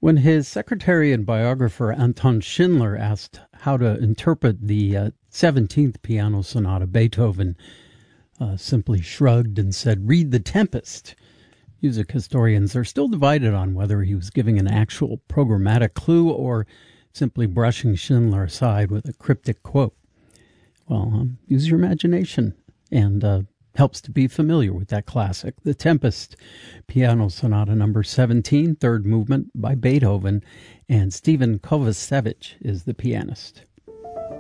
When his secretary and biographer Anton Schindler asked how to interpret the 17th Piano Sonata, Beethoven simply shrugged and said, "Read The Tempest." Music historians are still divided on whether he was giving an actual programmatic clue or simply brushing Schindler aside with a cryptic quote. Well, use your imagination, and helps to be familiar with that classic, The Tempest, Piano Sonata number 17, third movement by Beethoven, and Stephen Kovacevic is the pianist.